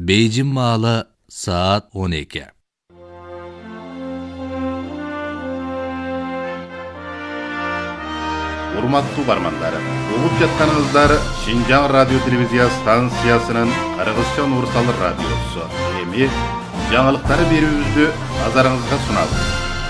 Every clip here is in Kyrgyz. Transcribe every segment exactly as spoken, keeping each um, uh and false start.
Бейжің маалы saat on iki. Урматтуу бармандар, угуп жатканыңыздар Шинжаң радио телевизия станциясынын Кыргызча универсал радиосу. Эми жаңылыктары берүүбүздү назарыңызга сунабыз.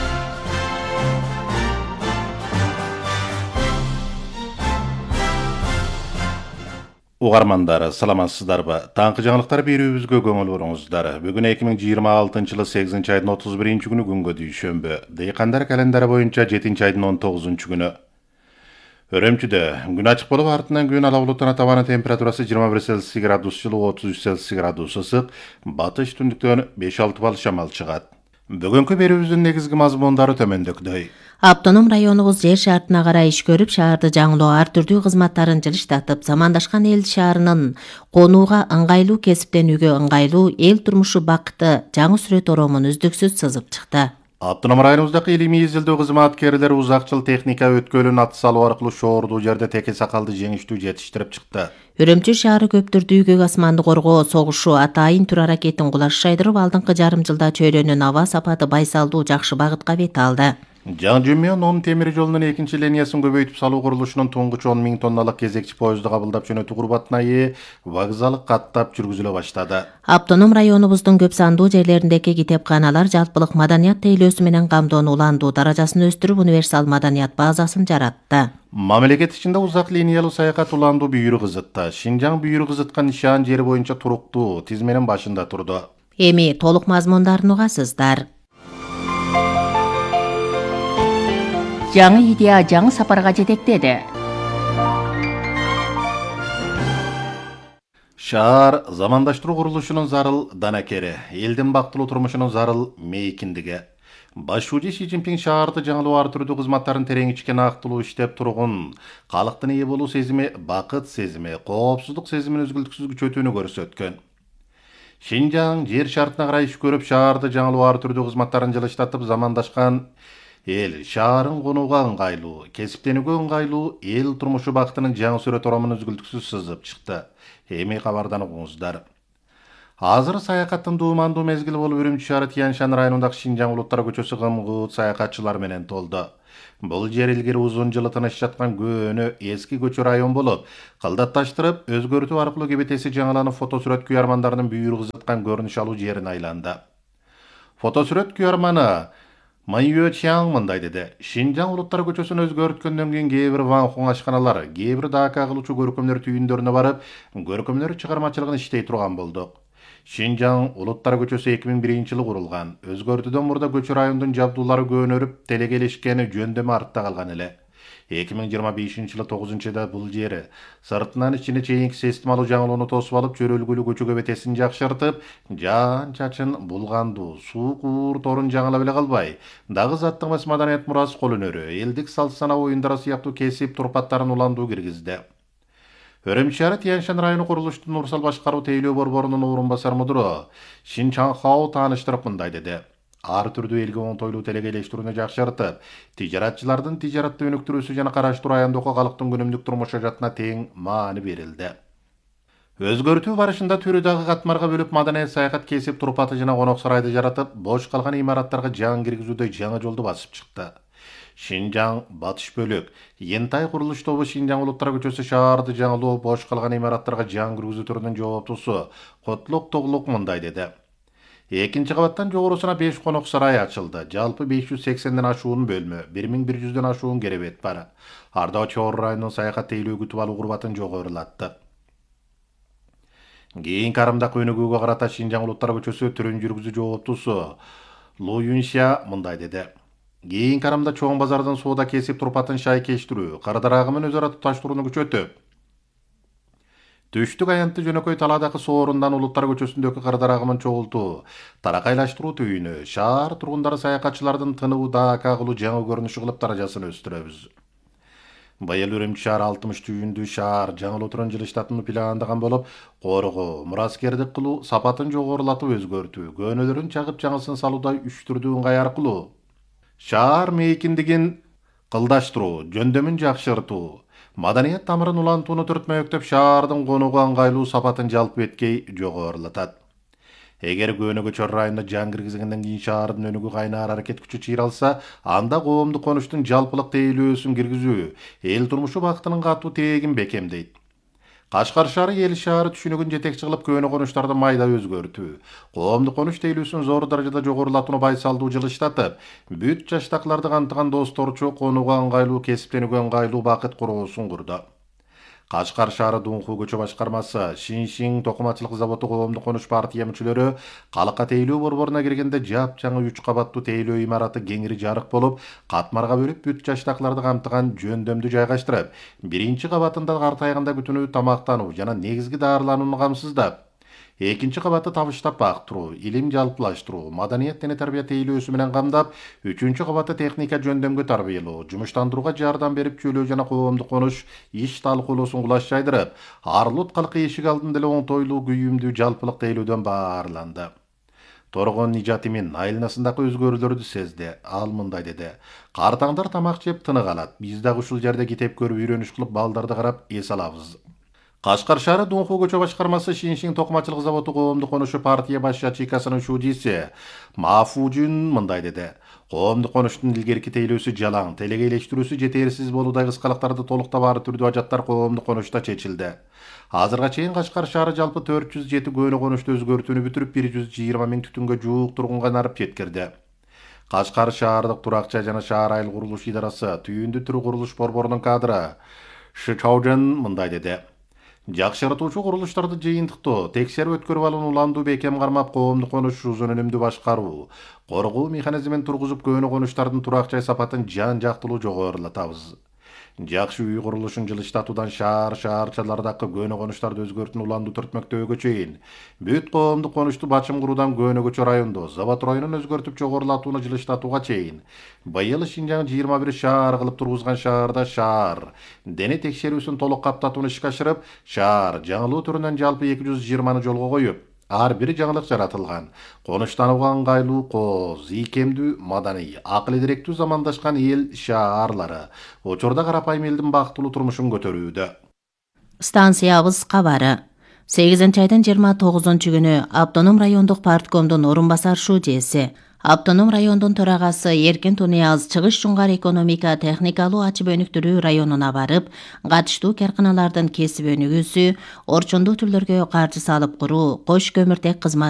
Угармандар, саламатсыздарбы? Таңкы жаңылыктар берүүбүзгө көңүл буруңуздар. Бүгүн эки миң жыйырма алтынчы жылы сегизинчи айдын отуз биринчи күнү күнгө дүйшөмбү. Дыйкандар календары боюнча жетинчи айдын он тогузунчу күнү. Өрөмчүдө күн ачык болуп, артынан күн ала булуттан табаны температурасы жыйырма бир Цельсий градус жылуу, отуз үч Цельсий градус ысык, батыш түндүктөн беш алты балл шамал чыгат. Бүгүнкү берүүбүздүн негизги мазмундары төмөндөгүдөй. Автоном районубуз жер шартына карай иш көрүп, шаарды жаңылоо ар түрдүү кызматтарын жылыштатып, замандашкан эл шаарынын конууга ыңгайлуу, кесиптенүүгө ыңгайлуу, эл турмушу бакыты жаңы сүрөт оромун үздүксүз сызып чыкты. Автоном районубуздагы илимий изилдөө кызматкерлери узак жыл техника өткөлүн ат салуу аркылуу шоордуу жерде теке сакалды жеңиштүү жетиштирип чыкты. Үрөмчү шаары көптүрдүү көк асманды коргоо согушу атайын тур аракетин кулаш шайдырып, алдыңкы жарым жылда чөйрөнүн аба сапаты байсалдуу жакшы багытка бет алды. Жаңы Жумион он темир жолунун экинчи линиясын көбөйтүп салуу курулушунун туңгуч он миң тонналык кезекчи поезду кабылдап жөнөтүү курбатына ээ вокзал каттап жүргүзүлө баштады. Автоном районубуздун көп сандуу жерлериндеги китепканалар жалпылык маданият тейлөөсү менен камдоонуу уландуу даражасын өстүрүп, универсал маданият базасын жаратты. Мамлекет ичинде узак линиялуу саякат уландуу бүйүрү кызытты. Шинжаң бүйүрү кызыткан нишан жери боюнча туруктуу тизменин башында турду. Эми толук мазмундарын угасыздар. Жаңы идея жаңы сапарга жетектеди. Шаар замандаштыруу курулушунун зарыл данакери, элдин бактылуу турмушунун зарыл мейкиндиги. Башчы Си Цзиньпин шаарды жаңылоо ар түрдүү кызматтарын терең ичкен актылуу иштеп тургун, калктын ээ болуу сезими, бакыт сезими, коопсуздук сезимин үзгүлтүксүз күчөтүүнү көрсөткөн. Шинжаң жер шартына карай иш көрүп, шаарды жаңылоо ар түрдүү кызматтарын жылыштатып, замандашкан эл шаарын конууга ыңгайлуу, кесиптенүүгө ыңгайлуу, эл турмушу бактынын жаңы сүрөт оромун үзгүлтүксүз сызып чыкты. Эми кабардан угуңуздар. Азыр саякаттын дуумандуу мезгили болуп, Үрүмчү шаары Тянь-Шань районундагы Шинжаң улуттар көчөсү гымгыт саякатчылар менен толду. Бул жер илгери узун жылы тыныч жаткан көөнө эски көчө район болуп, кылдатташтырып, өзгөртүү аркылуу кебетеси жаңыланып, фотосүрөт күйөрмандарынын бүйүрү кызыткан көрүнүш алуу жерине айланды. Фотосүрөт күйөрманы Майюэ Чаң мындай деди. Шинжаң улуттар көчөсүн өзгөрткөндөн кийин кээ бир ванхуң ашканалар, кээ бир дака кылуучу көркөмдөр түйүндөрүнө барып, көркөмдөр чыгармачылыгын иштей турган болдук. Шинжаң улуттар көчөсү эки миң биринчи жылы курулган. Өзгөртүүдөн мурда көчө райондун жабдуулары көөнөрүп, телегелешкени жөндөмө артта калган эле. эки миң жыйырма бешинчи жылы тогузунчу айда бул жери сыртынан ичине чейинки системалуу жаңылоону тосуп алып, чөрөлгүлүү көчө көбетесин жакшыртып, жаан чачын булгандуу суу куур торун жаңылап эле калбай, дагы заттык эмес маданият мурасы кол өнөрү, элдик салт санаа оюндары сыяктуу кесип турпаттарын уландуу киргизди. Өрөмчү шаары Тянь-Шань району курулуштун универсал башкаруу тейлөө борборунун орун басар мудуру Шин Чаңхао тааныштырып мындай деди. Ар түрдүү элге оңтойлуу телегелештирүүнү жакшыртып, тижаратчылардын тижаратты өнүктүрүүсү жана караштуу райондогу калктын күнүмдүк турмуш жаатына тең маани берилди. Өзгөртүү барышында түрү дагы катмарга бөлүп, маданият саякат кесип турпаты жана конок сарайды жаратып, бош калган имараттарга жан киргизүүдө жаңы жолду басып чыкты. Шинжаң батыш бөлүк Ентай курулуш тобу Шинжаң улуттар көчөсү шаарды жаңылоо, бош калган имараттарга жан киргизүү түрүнүн жооптусу Котлок Тоглок мындай деди. Экинчи кабаттан жогорусуна беш конок сарай ачылды. Жалпы беш жүз сексенден ашуун бөлмө, бир миң бир жүздөн ашуун керебет бар. Ардаа Чоор районунун саякат тейлөө күтүп алуу курбатын жогорулатты. Кийин карымдак өнүгүүгө карата Шинжаң улуттар көчөсү түрүн жүргүзүү жооптусу Лу Юнься мындай деди. Кийин карымда чоң базардын соода кесип турпатын шайкештирүү, кардарагымын өз ара туташтырууну күчөтүп, түштүк аянтты жөнөкөй талаадагы соорундан улуттар көчөсүндөгү кырдарагымын чогултуу, таракайлаштыруу түйүнү, шаар тургундары саякатчылардын тыныбы дака кылуу жаңы көрүнүш кылып даражасын өстүрөбүз. Быйыл Үрүмчү шаар алтымыш түйүндүү шаар жаңылоо турун жылыштатууну пландаган болуп, коргоо, мураскердик кылуу, сапатын жогорулатып өзгөртүү, көөнөлөрүн чагып жаңысын салууда үч түрдүү ыңгай аркылуу шаар мейкиндигин кылдаштыруу, жөндөмүн жакшыртуу, маданият тамырын улантууну түртмөктөп, шаардын конууга ыңгайлуу сапатын жалпы эткей жогорулатат. Эгер Көнө Көчөр районуна жан киргизгенден кийин шаардын өнүгүү кайнаар аракет күчү чыйралса, анда коомдук конуштун жалпылык тейлөөсүн киргизүү эл турмушу бактынын катуу тегин бекемдейт. Кашкар шаары эл шаары түшүнүгүн жетекчи кылып көнө конуштарды майда өзгөртүү, коомдук конуш тейлөөсүн зор даражада жогорулатууну байсалдуу жылыштатып, бүт жаштакыларды камтыган досторчу конууга ыңгайлуу, кесиптенүүгө ыңгайлуу бакыт куруусун курду. Кашкар шаары Дунху көчө башкармасы, Шиншин токумачылык заводу коомдук конуш партия мүчөлөрү калыкка тейлөө борборуна киргенде жапжаңы үч кабаттуу тейлөө имараты кеңири жарык болуп, катмарга бөлүп бүт жаштакыларды камтыган жөндөмдү жайгаштырып, биринчи кабатында картайганда күтүнүү, тамактануу жана негизги дарыланууну камсыздап, экинчи кабатты табыштап бактыруу, илим жалпылаштыруу, маданият жана тарбия тейлөөсү менен камдап, үчүнчү кабатты техника жөндөмгө тарбиялоо, жумуштандырууга жардам берип, чөйлөө жана коомдук конуш иш талкуулоосун кулаш жайдырып, Арлут калкы эшик алдында эле оңтойлуу, күйүмдүү жалпылык тейлөөдөн баарланды. Торгон Нижатимин айланасындагы өзгөрүүлөрдү сезди. Ал мындай деди: "Картаңдар тамак жеп тынык алат. Биз дагы ушул жерде китеп көрүп, үйрөнүш кылып, балдарды карап эс алабыз." Кашкар шаары Дунху көчө башкармасы, Шиншин токумачылык заводу коомдук конушу партия баш ячейкасынын шуудиси Мафужун мындай деди: "Коомдук конуштун илгерки тейлөөсү жалаң, телегейлештирүүсү жетерсиз болуудай кыскалыктарды толук табаары түрдүү ажаттар коомдук конушта чечилди. Азырга чейин Кашкар шаары жалпы төрт жүз жети көнө конушту өзгөртүүнү бүтүрүп, бир жүз жыйырма миң түтүнгө жуук тургунга нарып жеткирди. Кашкар шаардык турак жай жана шаар айыл курулуш идарасы түйүндү түрү курулуш борборунун кадры Шычаужен мындай деди: "Жакшыртуучу курулуштарды жыйынтыктоо, текшерип өткөрүп алууну уландуу бекем кармап, коомдук конуш узун өнүмдүү башкаруу, коргоо механизмин тургузуп, көнө конуштардын турак жай сапатын жан жактылуу жогорулатабыз. Жакшы үй курулушун жылыштатуудан шаар шаарчалардагы көнө конуштарды өзгөртүүнү уландуу төртмөктөөгө чейин, бүт коомдук конушту бачым куруудан Көнө Көчө райондо Завод районун өзгөртүп жогорулатууну жылыштатууга чейин, быйыл Шинжаң жыйырма бир шаар кылып тургузган шаарда шаар дене текшерүүсүн толук каптатууну ишке ашырып, шаар жаңылуу түрүнөн жалпы эки жүз жыйырманы жолго коюп, ар бир жаңылык жаратылган, конуштанууга ыңгайлуу, кооз, ийкемдүү, маданий, акыл идиректүү замандашкан эл шаарлары учурда карапайым элдин бактылуу турмушун көтөрүүдө. Станциябыз кабары. сегизинчи айдын жыйырма тогузунчу күнү Автоном райондук парткомдун орун басар шуудиеси, Автоном райондун төрагасы Эркин Тунияз Чыгыш Жуңгар экономика техникалуу ачып өнүктүрүү районуна барып, катыштуу карканалардын кесип өнүгүүсү, орчундуу түрлөргө каржы салып куруу, кош көмүртек кызмат